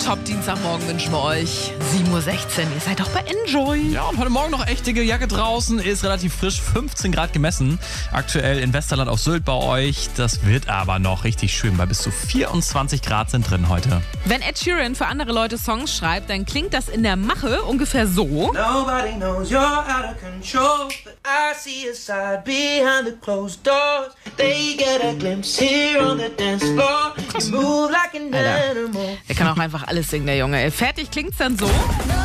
Top-Dienstagmorgen wünschen wir euch. 7:16 Uhr. Ihr seid doch bei Enjoy. Ja, und heute Morgen noch echt dicke Jacke draußen, ist relativ frisch, 15 Grad gemessen. Aktuell in Westerland auf Sylt bei euch. Das wird aber noch richtig schön, weil bis zu 24 Grad sind drin heute. Wenn Ed Sheeran für andere Leute Songs schreibt, dann klingt das in der Mache ungefähr so. Nobody knows you're out of control, but I see a side behind the closed doors. They get a glimpse here on the dance floor. You move like an animal. Er kann auch einfach alles singen, der Junge. Fertig klingt's dann so.